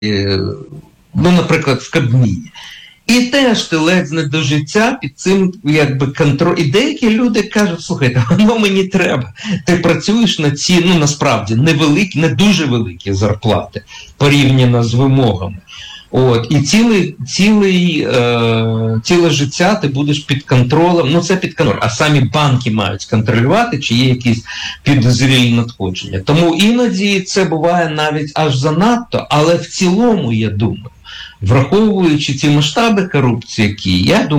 ну, наприклад, в Кабміні. І теж ти ледь не до життя під цим якби контроль. І деякі люди кажуть, слухайте, воно мені треба. Ти працюєш на ці, ну насправді, невеликі, не дуже великі зарплати порівняно з вимогами. От, і ціле життя ти будеш під контролем, ну це під контролем, а самі банки мають контролювати, чи є якісь підозрілі надходження. Тому іноді це буває навіть аж занадто, але в цілому, я думаю, враховуючи ті масштаби корупції, які, я думаю,